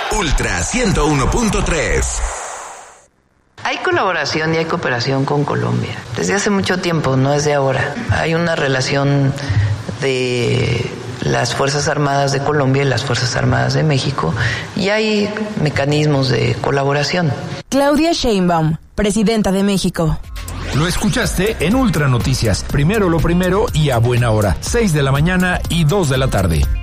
Ultra 101.3. Hay colaboración y hay cooperación con Colombia. Desde hace mucho tiempo, no es de ahora. Hay una relación de las Fuerzas Armadas de Colombia y las Fuerzas Armadas de México, y hay mecanismos de colaboración. Claudia Sheinbaum, presidenta de México. Lo escuchaste en Ultra Noticias. Primero lo primero y a buena hora. 6 de la mañana y 2 de la tarde.